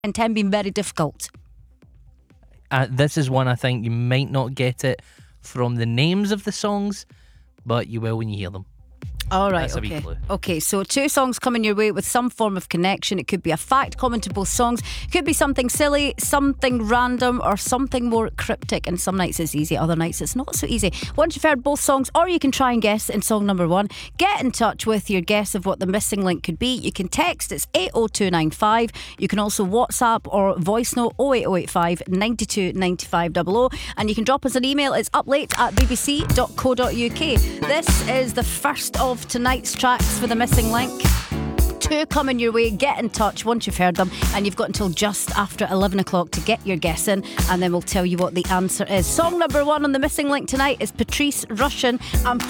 and 10 being very difficult. This is one I think you might not get it from the names of the songs, but you will when you hear them. All right, That's a wee okay. clue. Okay, so 2 songs coming your way with some form of connection. It could be a fact common to both songs. It could be something silly, something random, or something more cryptic. And some nights it's easy, other nights it's not so easy. Once you've heard both songs, or you can try and guess in song number 1, get in touch with your guess of what the missing link could be. You can text, it's 80295. You can also WhatsApp or voice note 08085 92 95 00. And you can drop us an email. It's uplate@bbc.co.uk. This is the first of tonight's tracks for the missing link. 2 coming your way. Get in touch once you've heard them, and you've got until just after 11 o'clock to get your guess in, and then we'll tell you what the answer is. Song number 1 on the missing link tonight is Patrice Rushen and